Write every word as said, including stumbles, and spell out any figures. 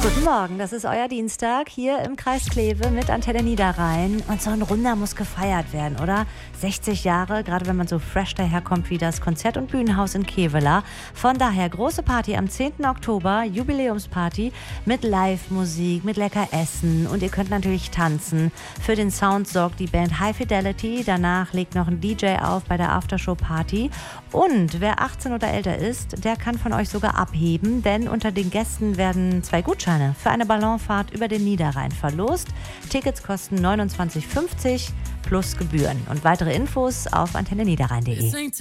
Guten Morgen, das ist euer Dienstag hier im Kreis Kleve mit Antenne Niederrhein. Und so ein Runder muss gefeiert werden, oder? sechzig Jahre, gerade wenn man so fresh daherkommt wie das Konzert- und Bühnenhaus in Kevela. Von daher große Party am zehnten Oktober, Jubiläumsparty mit Live-Musik, mit lecker Essen und ihr könnt natürlich tanzen. Für den Sound sorgt die Band High Fidelity. Danach legt noch ein D J auf bei der Aftershow-Party. Und wer achtzehn oder älter ist, der kann von euch sogar abheben, denn unter den Gästen werden zwei Gutscheine für eine Ballonfahrt über den Niederrhein verlost. Tickets kosten neunundzwanzig fünfzig plus Gebühren. Und weitere Infos auf antenne niederrhein punkt de.